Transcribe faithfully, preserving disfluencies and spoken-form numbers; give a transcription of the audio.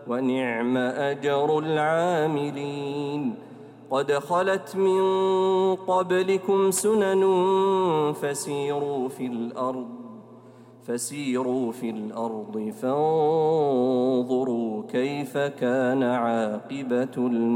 ونعم أجر العاملين. قد خلت من قبلكم سنن فسيروا في الأرض فسيروا في الأرض فانظروا كيف كان عاقبة المجرمين.